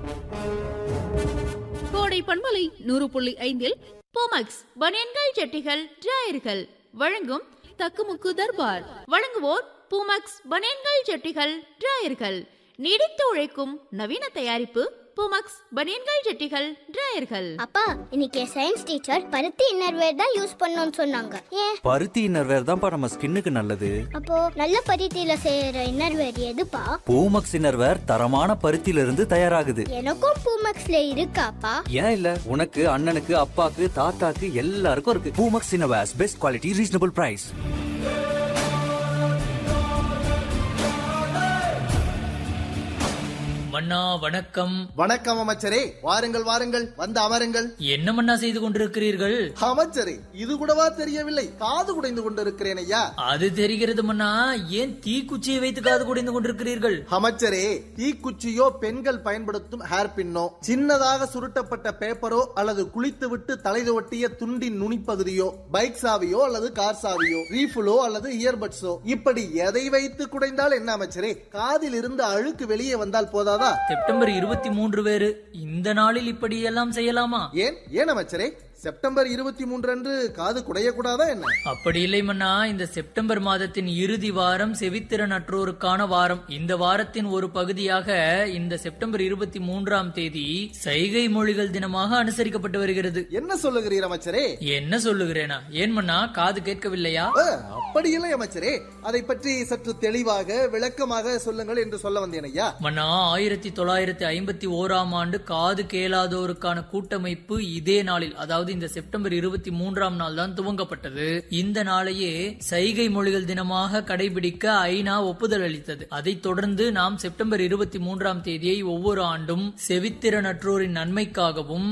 கோடை பண்பலை 100.5 போமக்ஸ் பனியன்கள் ஜட்டிகள் டிராயர்கள் வழங்கும் தக்குமுக்கு தர்பார். வழங்குவோர் பூமக்ஸ் பனியன்கள் ஜட்டிகள் டிராயர்கள். நீடித்து உழைக்கும் நவீன தயாரிப்பு பூமக்ஸ் பனியன்கள் ஜட்டிகள் டிராயர்கள். அப்பா, இன்னைக்கு சயின்ஸ் டீச்சர் பருத்தி இன்னர்வேர் தான் யூஸ் பண்ணணும்னு சொன்னாங்க. ஏன்? பருத்தி இன்னர்வேர் தான்ப்பா நம்ம ஸ்கின்னுக்கு நல்லது. அப்போ நல்ல பருத்தியில செய்யற இன்னர்வேர் எதுப்பா? பூமக்ஸ் இன்னர்வேர் தரமான பருத்தியில இருந்து தயாராகுது. எனக்கும் பூமக்ஸ்ல இருக்காப்பா? ஏன் இல்ல, உனக்கு, அண்ணனுக்கு, அப்பாக்கு, தாத்தாக்கு எல்லாருக்கும் இருக்கு. Poomex innerwears, best quality, reasonable price. மன்னா வணக்கம். வணக்கம் அமைச்சரே, வாருங்கள் வாருங்கள், வந்து அமருங்கள். என்ன மன்னா செய்து கொண்டிருக்கிறீர்கள்? அமைச்சரே, இது கூடவா தெரியவில்லை? காது குடைந்து கொண்டிருக்கிறேன் ஐயா. அது தெரிகிறது மன்னா. ஏன் தீக்குச்சியை வைத்து காது குடைந்து கொண்டிருக்கிறீர்கள்? அமைச்சரே, தீக்குச்சியோ பெண்கள் பயன்படுத்தும் ஹேர் பின்னோ, சின்னதாக சுருட்டப்பட்ட பேப்பரோ அல்லது குளித்து விட்டு தலைது ஒட்டிய துண்டின் நுனிப்பகுதியோ, பைக் சாவியோ அல்லது கார் சாவியோ, ரீஃபுலோ அல்லது இயர்பட்ஸோ, இப்படி எதை வைத்து குடைந்தால் என்ன அமைச்சரே? காதில் இருந்து அழுக்கு வெளியே வந்தால் போதாதா? செப்டம்பர் 23 வேறு. இந்த நாளில் இப்படி எல்லாம் செய்யலாமா? ஏன் அமைச்சரே, செப்டம்பர் 23 அன்று காது குடையக்கூடாதா என்ன? அப்படி இல்லை மன்னா. இந்த செப்டம்பர் மாதத்தின் இறுதி வாரம் செவித்திறனற்றோருக்கான வாரம். இந்த வாரத்தின் ஒரு பகுதியாக இந்த செப்டம்பர் 23ஆம் தேதி சைகை மொழிகள் தினமாக அனுசரிக்கப்பட்டு வருகிறது. என்ன சொல்லுகிறீர் அமைச்சரே? என்ன சொல்லுகிறேனா? ஏன் மன்னா, காது கேட்கவில்லையா? அப்படி இல்லை அமைச்சரே, அதை பற்றி சற்று தெளிவாக விளக்கமாக சொல்லுங்கள் என்று சொல்ல வந்தேன் ஐயா. மன்னா, 1951ஆம் ஆண்டு காது கேளாதோருக்கான கூட்டமைப்பு இதே நாளில், அதாவது இந்த செப்டம்பர் 23ஆம் நாள் தான் துவங்கப்பட்டது. இந்த நாளையே சைகை மொழிகள் தினமாக கடைபிடிக்க ஐநா ஒப்புதல் அளித்தது. அதைத் தொடர்ந்து நாம் செப்டம்பர் 23ஆம் தேதியை ஒவ்வொரு ஆண்டும் செவித்திறனற்றோரின் நன்மைக்காகவும்